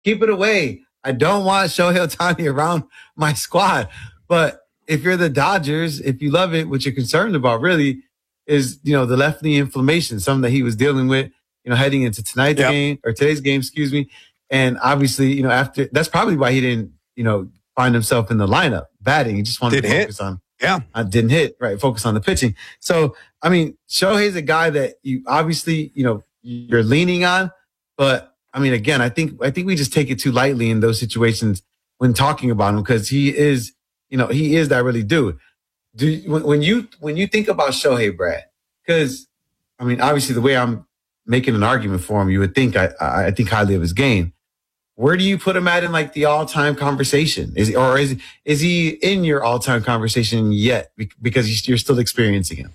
Keep it away. I don't want Shohei Ohtani around my squad. But if you're the Dodgers, if you love it, what you're concerned about really is, the left knee inflammation, something that he was dealing with, heading into tonight's game or today's game, excuse me. And obviously, after that's probably why he didn't, find himself in the lineup batting. He just wanted to focus on. Yeah. Didn't hit, right? Focus on the pitching. So, I mean, Shohei's a guy that you obviously, you're leaning on. But, I mean, again, I think we just take it too lightly in those situations when talking about him because he is that really dude. When you think about Shohei, Brad, because, I mean, obviously the way I'm making an argument for him, you would think I think highly of his game. Where do you put him at in like the all-time conversation? Is he in your all-time conversation yet? Because you're still experiencing him.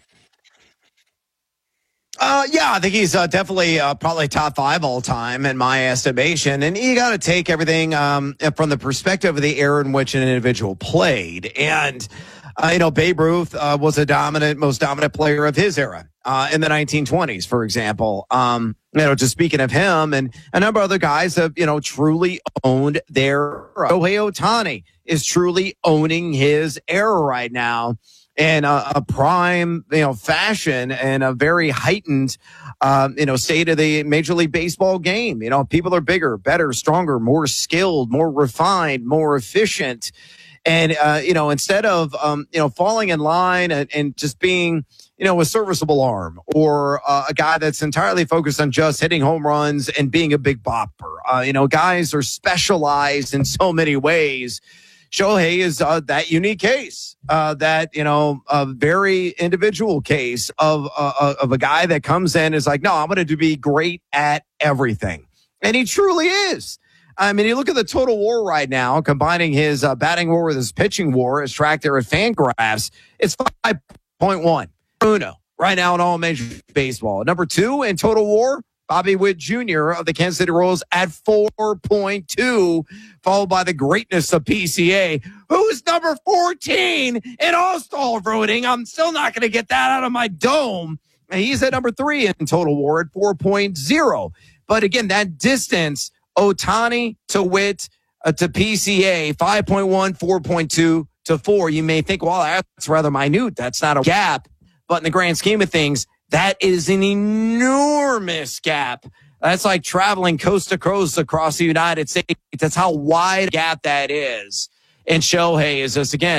Yeah, I think he's definitely probably top 5 all time in my estimation. And you got to take everything from the perspective of the era in which an individual played. And Babe Ruth was most dominant player of his era in the 1920s, for example. Just speaking of him and a number of other guys have, truly owned their era. Shohei Ohtani is truly owning his era right now in a prime, fashion and a very heightened, state of the Major League Baseball game. People are bigger, better, stronger, more skilled, more refined, more efficient. And, instead of, falling in line and just being, a serviceable arm or a guy that's entirely focused on just hitting home runs and being a big bopper. Guys are specialized in so many ways. Shohei is that unique case, a very individual case of a guy that comes in and is like, no, I'm going to be great at everything. And he truly is. I mean, you look at the total WAR right now, combining his batting WAR with his pitching WAR, as tracked there at Fangraphs, it's 5.1. Uno right now in all Major Baseball. Number 2 in total WAR, Bobby Witt Jr. of the Kansas City Royals at 4.2, followed by the greatness of PCA, who is number 14 in All-Star voting. I'm still not going to get that out of my dome. And he's at number 3 in total WAR at 4.0. But again, that distance, Ohtani to Witt to PCA, 5.1, 4.2 to 4. You may think, well, that's rather minute. That's not a gap. But in the grand scheme of things, that is an enormous gap. That's like traveling coast to coast across the United States. That's how wide a gap that is. And Shohei is just, again,